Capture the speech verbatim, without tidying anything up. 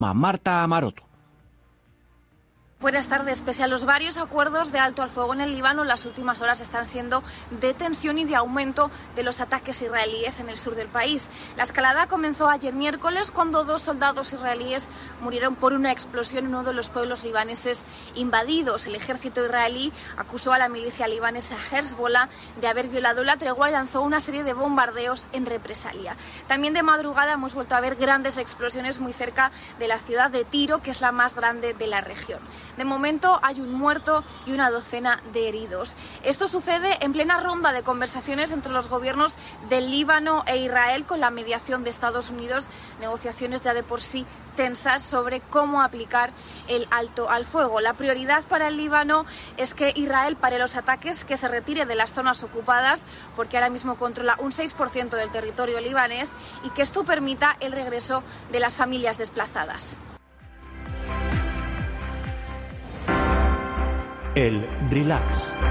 Marta Maroto. Buenas tardes. Pese a los varios acuerdos de alto al fuego en el Líbano, las últimas horas están siendo de tensión y de aumento de los ataques israelíes en el sur del país. La escalada comenzó ayer miércoles cuando dos soldados israelíes murieron por una explosión en uno de los pueblos libaneses invadidos. El ejército israelí acusó a la milicia libanesa Hezbollah de haber violado la tregua y lanzó una serie de bombardeos en represalia. También de madrugada hemos vuelto a ver grandes explosiones muy cerca de la ciudad de Tiro, que es la más grande de la región. De momento hay un muerto y una docena de heridos. Esto sucede en plena ronda de conversaciones entre los gobiernos del Líbano e Israel con la mediación de Estados Unidos, negociaciones ya de por sí tensas sobre cómo aplicar el alto al fuego. La prioridad para el Líbano es que Israel pare los ataques, que se retire de las zonas ocupadas, porque ahora mismo controla un seis por ciento del territorio libanés, y que esto permita el regreso de las familias desplazadas. El relax.